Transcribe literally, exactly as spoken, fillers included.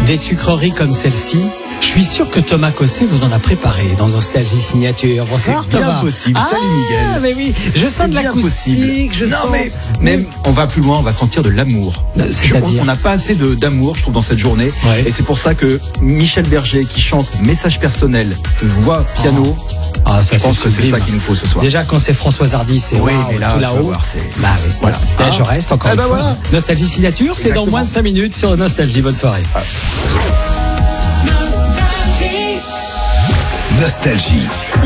Des sucreries comme celle-ci, je suis sûr que Thomas Cosset vous en a préparé dans Nostalgie Signature. Bonsoir C'est bien Thomas. possible. Ah, Salut Miguel. mais oui, je sens C'est de bien l'acoustique, je non sens... mais même on va plus loin, on va sentir de l'amour. C'est-à-dire On n'a pas assez de d'amour, je trouve, dans cette journée. Ouais. Et c'est pour ça que Michel Berger, qui chante message personnel, voix, piano, Ah, ça, je pense c'est que c'est sublime. ça qu'il nous faut ce soir. Déjà quand c'est Françoise Hardy, c'est Oui, waouh, mais là, tout tu vas là-haut. voir, c'est- Bah oui, voilà. Ah. Eh, je reste encore Ah, une bah fois. voilà. Nostalgie Signature, c'est dans Exactement. moins de cinq minutes sur Nostalgie. Bonne soirée. Nostalgie.